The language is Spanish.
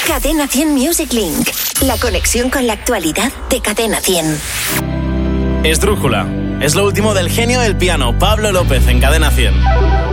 Cadena 100 Music Link. La conexión con la actualidad de Cadena 100. Esdrújula. Es lo último del genio del piano, Pablo López, en Cadena 100.